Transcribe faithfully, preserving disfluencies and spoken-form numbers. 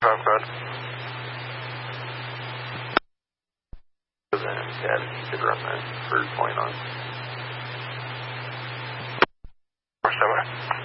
Five, good. Then, yeah, you could run that for point on. Four, seven.